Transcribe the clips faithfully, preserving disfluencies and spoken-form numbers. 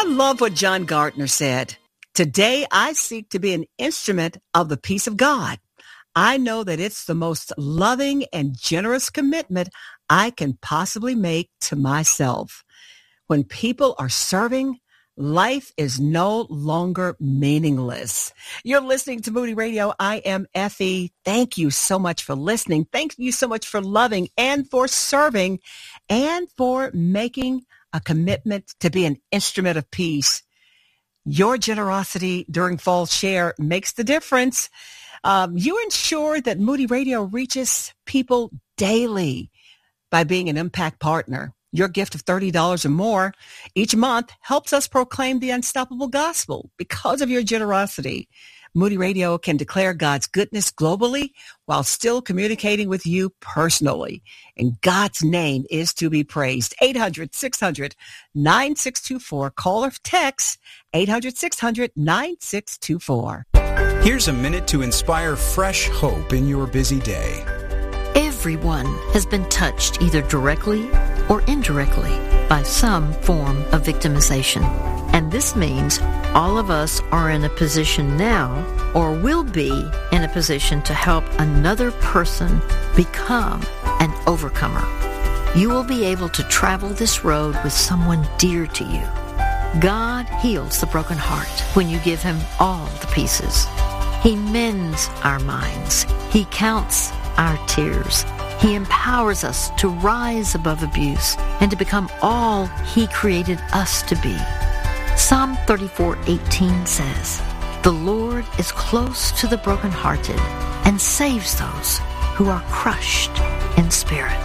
I love what John Gardner said. Today, I seek to be an instrument of the peace of God. I know that it's the most loving and generous commitment I can possibly make to myself. When people are serving, life is no longer meaningless. You're listening to Moody Radio. I am Effie. Thank you so much for listening. Thank you so much for loving and for serving and for making a commitment to be an instrument of peace. Your generosity during Fall Share makes the difference. Um, you ensure that Moody Radio reaches people daily by being an impact partner. Your gift of thirty dollars or more each month helps us proclaim the unstoppable gospel. Because of your generosity, Moody Radio can declare God's goodness globally while still communicating with you personally. And God's name is to be praised. eight hundred, six hundred, nine six two four. Call or text eight hundred, six hundred, nine six two four. Here's a minute to inspire fresh hope in your busy day. Everyone has been touched either directly or indirectly by some form of victimization. And this means all of us are in a position now or will be in a position to help another person become an overcomer. You will be able to travel this road with someone dear to you. God heals the broken heart when you give him all the pieces. He mends our minds. He counts our tears. He empowers us to rise above abuse and to become all he created us to be. Psalm thirty-four eighteen says, "The Lord is close to the brokenhearted and saves those who are crushed in spirit."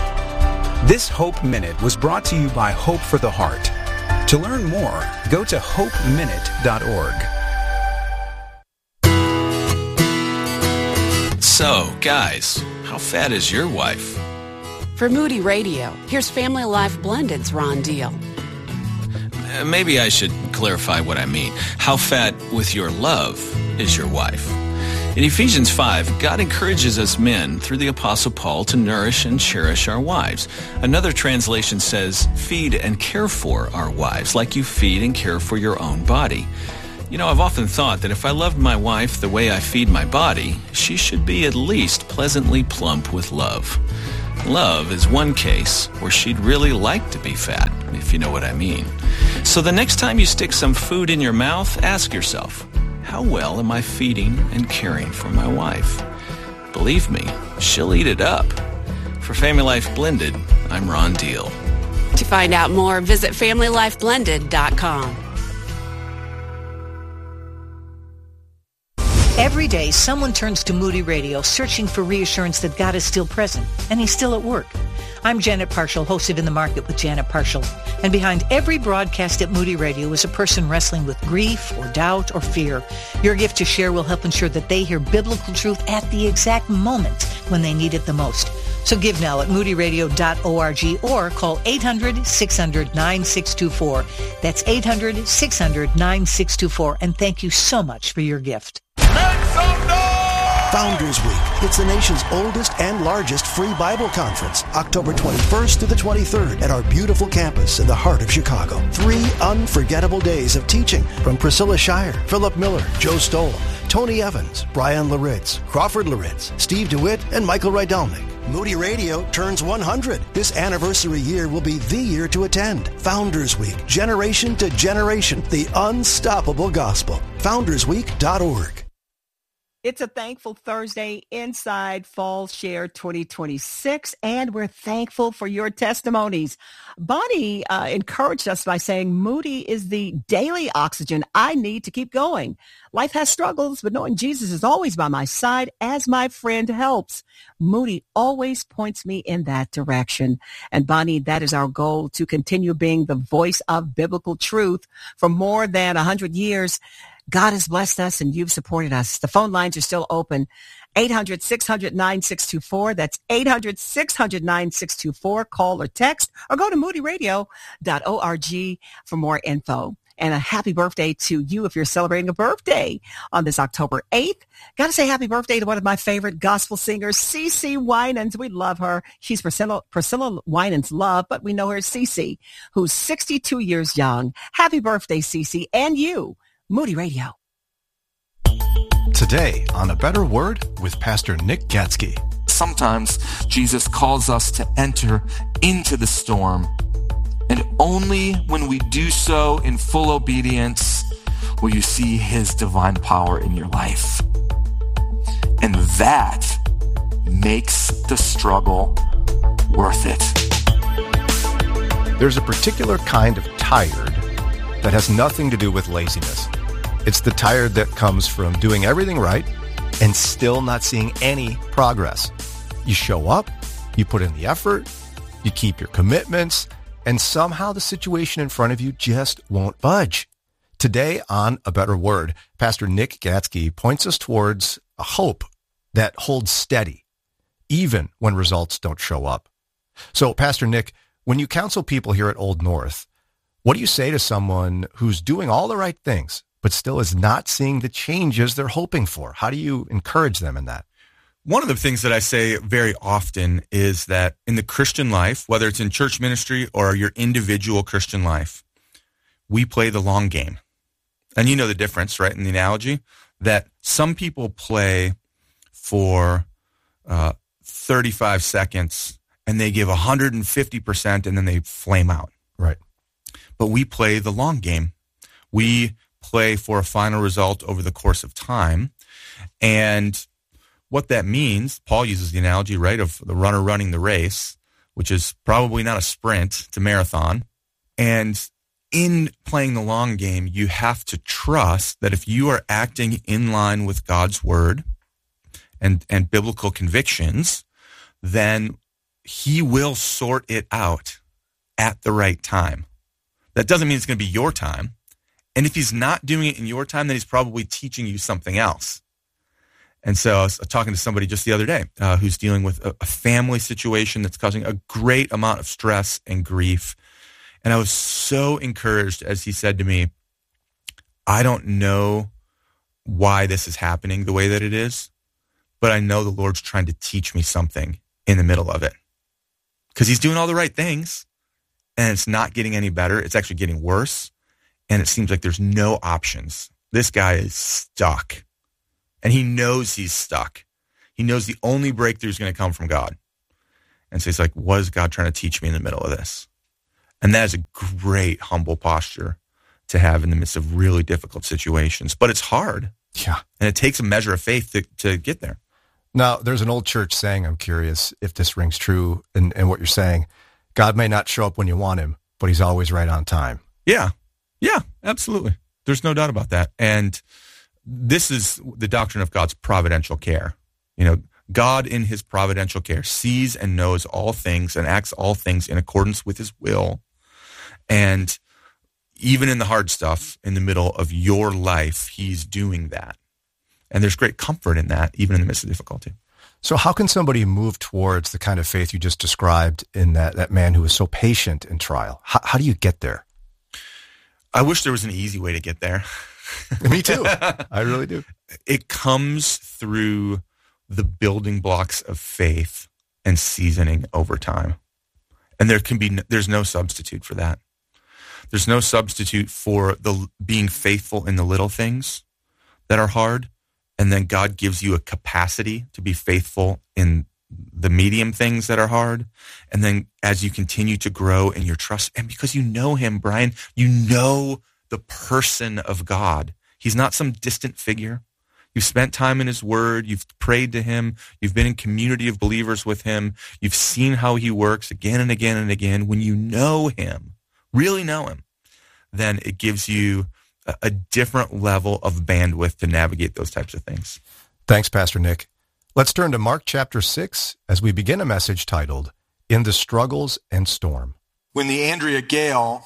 This Hope Minute was brought to you by Hope for the Heart. To learn more, go to hope minute dot org. So, guys, how fat is your wife? For Moody Radio, here's Family Life Blended's Ron Deal. Uh, maybe I should clarify what I mean. How fat with your love is your wife? In Ephesians five, God encourages us men through the Apostle Paul to nourish and cherish our wives. Another translation says, feed and care for our wives, like you feed and care for your own body. You know, I've often thought that if I loved my wife the way I feed my body, she should be at least pleasantly plump with love. Love is one case where she'd really like to be fat, if you know what I mean. So the next time you stick some food in your mouth, ask yourself, how well am I feeding and caring for my wife? Believe me, she'll eat it up. For Family Life Blended, I'm Ron Deal. To find out more, visit family life blended dot com. Every day, someone turns to Moody Radio searching for reassurance that God is still present and he's still at work. I'm Janet Parshall, host of In the Market with Janet Parshall. And behind every broadcast at Moody Radio is a person wrestling with grief or doubt or fear. Your gift to share will help ensure that they hear biblical truth at the exact moment when they need it the most. So give now at moody radio dot org or call eight hundred, six hundred, nine six two four. That's eight hundred, six hundred, nine six two four. And thank you so much for your gift. Founders Week. It's the nation's oldest and largest free Bible conference, October twenty-first to the twenty-third at our beautiful campus in the heart of Chicago. Three unforgettable days of teaching from Priscilla Shire, Philip Miller, Joe Stoll, Tony Evans, Brian Laritz, Crawford Laritz, Steve DeWitt, and Michael Rydelnik. Moody Radio turns one hundred. This anniversary year will be the year to attend. Founders Week, generation to generation, the unstoppable gospel. founders week dot org. It's a Thankful Thursday inside Fall Share twenty twenty-six, and we're thankful for your testimonies. Bonnie uh, encouraged us by saying, Moody is the daily oxygen I need to keep going. Life has struggles, but knowing Jesus is always by my side as my friend helps. Moody always points me in that direction. And Bonnie, that is our goal, to continue being the voice of biblical truth for more than one hundred years. God has blessed us and you've supported us. The phone lines are still open. eight hundred, six hundred, nine six two four. That's eight hundred, six hundred, nine six two four. Call or text or go to moody radio dot org for more info. And a happy birthday to you if you're celebrating a birthday on this October eighth. Got to say happy birthday to one of my favorite gospel singers, CeCe Winans. We love her. She's Priscilla, Priscilla Winans' love, but we know her as CeCe, who's sixty-two years young. Happy birthday, CeCe, and you, Moody Radio. Today on A Better Word with Pastor Nick Gatsky. Sometimes Jesus calls us to enter into the storm, and only when we do so in full obedience will you see his divine power in your life. And that makes the struggle worth it. There's a particular kind of tired that has nothing to do with laziness. It's the tired that comes from doing everything right and still not seeing any progress. You show up, you put in the effort, you keep your commitments, and somehow the situation in front of you just won't budge. Today on A Better Word, Pastor Nick Gatsky points us towards a hope that holds steady, even when results don't show up. So, Pastor Nick, when you counsel people here at Old North, what do you say to someone who's doing all the right things, but still is not seeing the changes they're hoping for? How do you encourage them in that? One of the things that I say very often is that in the Christian life, whether it's in church ministry or your individual Christian life, we play the long game. And you know the difference, right, in the analogy, that some people play for uh, thirty-five seconds and they give one hundred fifty percent and then they flame out. Right. But we play the long game. We play for a final result over the course of time. And what that means, Paul uses the analogy, right, of the runner running the race, which is probably not a sprint, it's a marathon. And in playing the long game, you have to trust that if you are acting in line with God's word and, and biblical convictions, then he will sort it out at the right time. That doesn't mean it's going to be your time. And if he's not doing it in your time, then he's probably teaching you something else. And so I was talking to somebody just the other day uh, who's dealing with a, a family situation that's causing a great amount of stress and grief. And I was so encouraged as he said to me, I don't know why this is happening the way that it is, but I know the Lord's trying to teach me something in the middle of it. Because he's doing all the right things, and it's not getting any better. It's actually getting worse, and it seems like there's no options. This guy is stuck. And he knows he's stuck. He knows the only breakthrough is going to come from God. And so he's like, what is God trying to teach me in the middle of this? And that is a great, humble posture to have in the midst of really difficult situations. But it's hard. Yeah. And it takes a measure of faith to, to get there. Now, there's an old church saying, I'm curious if this rings true in, in what you're saying. God may not show up when you want him, but he's always right on time. Yeah. Yeah, absolutely. There's no doubt about that. And this is the doctrine of God's providential care. You know, God in his providential care sees and knows all things and acts all things in accordance with his will. And even in the hard stuff, in the middle of your life, he's doing that. And there's great comfort in that, even in the midst of difficulty. So how can somebody move towards the kind of faith you just described in that, that man who was so patient in trial? How, how do you get there? I wish there was an easy way to get there. Me too. I really do. It comes through the building blocks of faith and seasoning over time. And there can be, there's no substitute for that. There's no substitute for the being faithful in the little things that are hard. And then God gives you a capacity to be faithful in the medium things that are hard. And then as you continue to grow in your trust, and because you know him, Brian, you know the person of God. He's not some distant figure. You've spent time in his word. You've prayed to him. You've been in community of believers with him. You've seen how he works again and again and again. When you know him, really know him, then it gives you a, a different level of bandwidth to navigate those types of things. Thanks, Pastor Nick. Let's turn to Mark chapter six as we begin a message titled, In the Struggles and Storm. When the Andrea Gale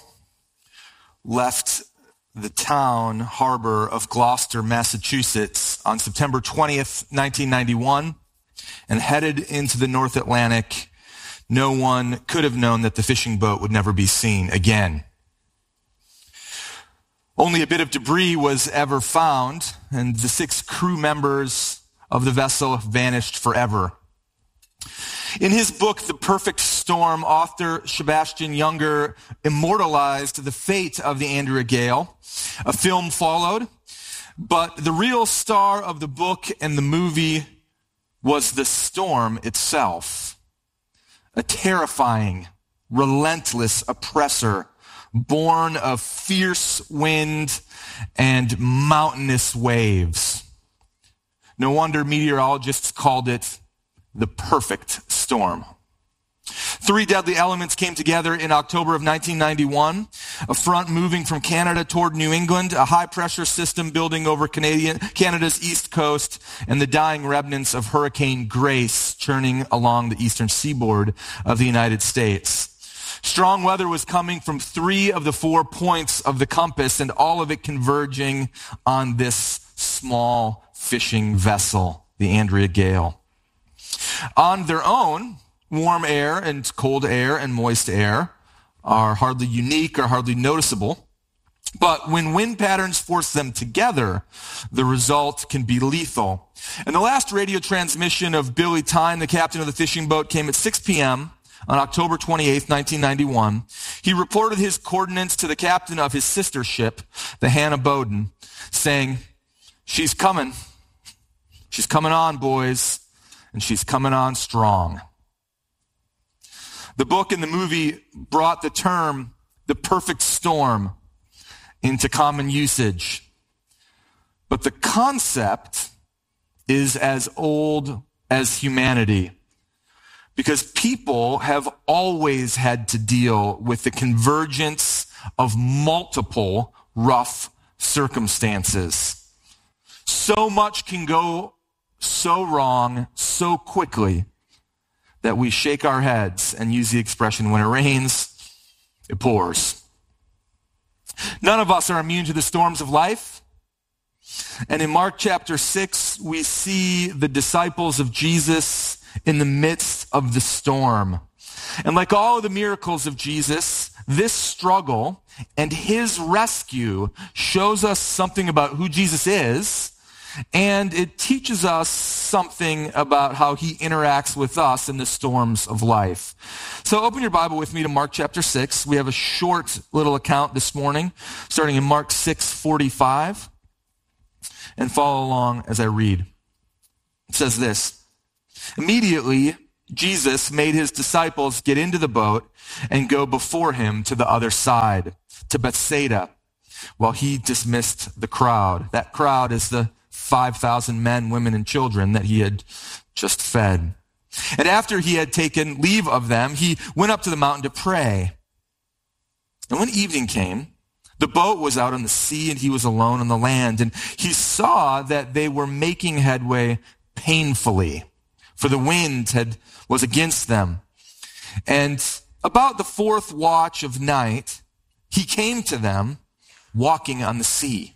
left the town harbor of Gloucester, Massachusetts on September twentieth, nineteen ninety-one, and headed into the North Atlantic, no one could have known that the fishing boat would never be seen again. Only a bit of debris was ever found, and the six crew members of the vessel vanished forever. In his book, The Perfect Storm, author Sebastian Junger immortalized the fate of the Andrea Gale. A film followed, but the real star of the book and the movie was the storm itself. A terrifying, relentless oppressor born of fierce wind and mountainous waves. No wonder meteorologists called it the perfect storm. Three deadly elements came together in October of nineteen ninety-one. A front moving from Canada toward New England, a high-pressure system building over Canadian, Canada's east coast, and the dying remnants of Hurricane Grace churning along the eastern seaboard of the United States. Strong weather was coming from three of the four points of the compass, and all of it converging on this small fishing vessel, the Andrea Gale. On their own, warm air and cold air and moist air are hardly unique or hardly noticeable. But when wind patterns force them together, the result can be lethal. And the last radio transmission of Billy Tyne, the captain of the fishing boat, came at six p.m. on October twenty-eighth, nineteen ninety-one. He reported his coordinates to the captain of his sister ship, the Hannah Bowden, saying, "She's coming. She's coming on, boys, and she's coming on strong." The book and the movie brought the term the perfect storm into common usage. But the concept is as old as humanity, because people have always had to deal with the convergence of multiple rough circumstances. So much can go so wrong so quickly that we shake our heads and use the expression, when it rains, it pours. None of us are immune to the storms of life. And in Mark chapter six, we see the disciples of Jesus in the midst of the storm. And like all of the miracles of Jesus, this struggle and his rescue shows us something about who Jesus is, and it teaches us something about how he interacts with us in the storms of life. So open your Bible with me to Mark chapter six. We have a short little account this morning, starting in Mark six forty-five. And follow along as I read. It says this: "Immediately, Jesus made his disciples get into the boat and go before him to the other side, to Bethsaida, while he dismissed the crowd." That crowd is the five thousand men, women, and children that he had just fed. "And after he had taken leave of them, he went up to the mountain to pray. And when evening came, the boat was out on the sea, and he was alone on the land. And he saw that they were making headway painfully, for the wind had was against them. And about the fourth watch of night, he came to them walking on the sea.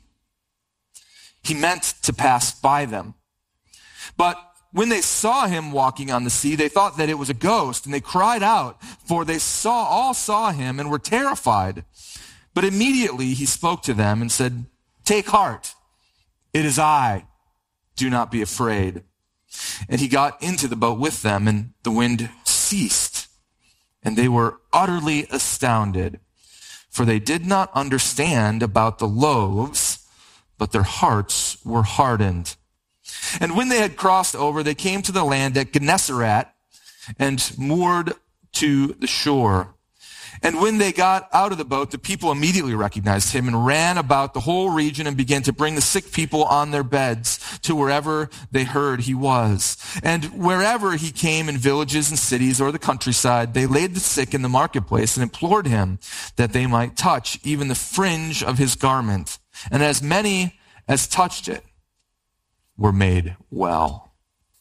He meant to pass by them. But when they saw him walking on the sea, they thought that it was a ghost, and they cried out, for they saw all saw him and were terrified. But immediately he spoke to them and said, 'Take heart, it is I. Do not be afraid.' And he got into the boat with them, and the wind ceased. And they were utterly astounded, for they did not understand about the loaves, but their hearts were hardened. And when they had crossed over, they came to the land at Gennesaret and moored to the shore. And when they got out of the boat, the people immediately recognized him and ran about the whole region and began to bring the sick people on their beds to wherever they heard he was. And wherever he came, in villages and cities or the countryside, they laid the sick in the marketplace and implored him that they might touch even the fringe of his garment. And as many as touched it were made well."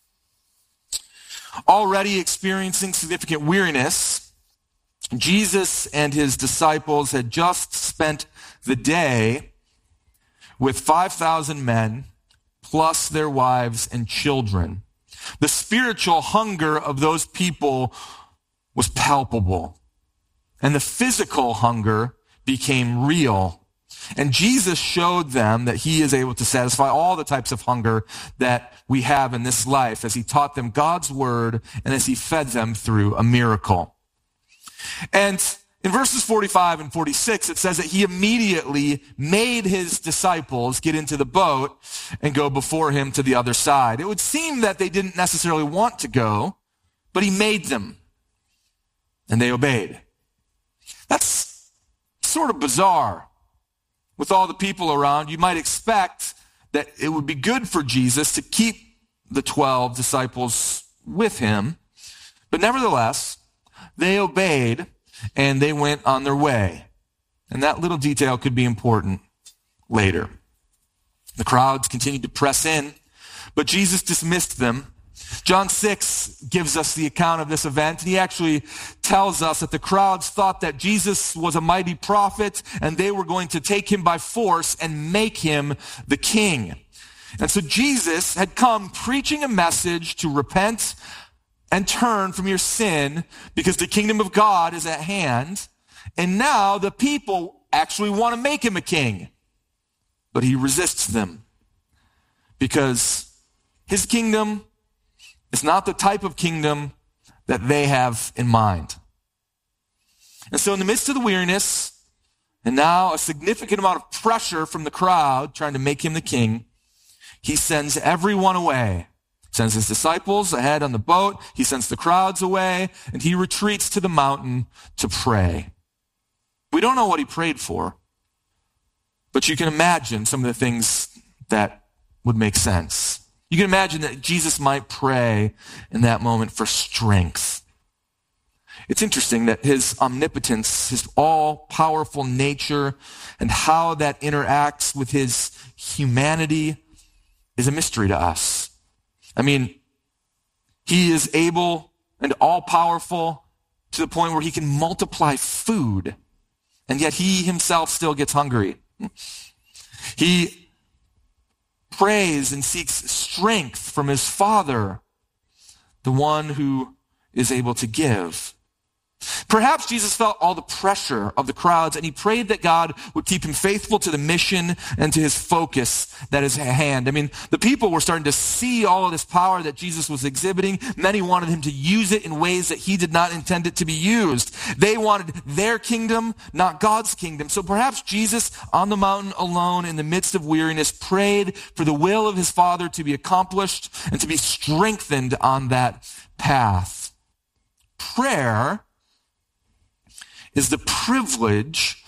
Already experiencing significant weariness, Jesus and his disciples had just spent the day with five thousand men, plus their wives and children. The spiritual hunger of those people was palpable, and the physical hunger became real. And Jesus showed them that he is able to satisfy all the types of hunger that we have in this life as he taught them God's word and as he fed them through a miracle. And in verses forty-five and forty-six, it says that he immediately made his disciples get into the boat and go before him to the other side. It would seem that they didn't necessarily want to go, but he made them, and they obeyed. That's sort of bizarre. With all the people around, you might expect that it would be good for Jesus to keep the twelve disciples with him. But nevertheless, they obeyed and they went on their way. And that little detail could be important later. The crowds continued to press in, but Jesus dismissed them. John six gives us the account of this event, and he actually tells us that the crowds thought that Jesus was a mighty prophet, and they were going to take him by force and make him the king. And so Jesus had come preaching a message to repent and turn from your sin because the kingdom of God is at hand. And now the people actually want to make him a king. But he resists them because his kingdom is not the type of kingdom that they have in mind. And so in the midst of the weariness, and now a significant amount of pressure from the crowd trying to make him the king, he sends everyone away. Sends his disciples ahead on the boat. He sends the crowds away, and he retreats to the mountain to pray. We don't know what he prayed for, but you can imagine some of the things that would make sense. You can imagine that Jesus might pray in that moment for strength. It's interesting that his omnipotence, his all-powerful nature, and how that interacts with his humanity is a mystery to us. I mean, he is able and all-powerful to the point where he can multiply food, and yet he himself still gets hungry. He prays and seeks strength from his Father, the one who is able to give. Perhaps Jesus felt all the pressure of the crowds, and he prayed that God would keep him faithful to the mission and to his focus that is at hand. I mean, the people were starting to see all of this power that Jesus was exhibiting. Many wanted him to use it in ways that he did not intend it to be used. They wanted their kingdom, not God's kingdom. So perhaps Jesus, on the mountain alone in the midst of weariness, prayed for the will of his Father to be accomplished and to be strengthened on that path. Prayer is the privilege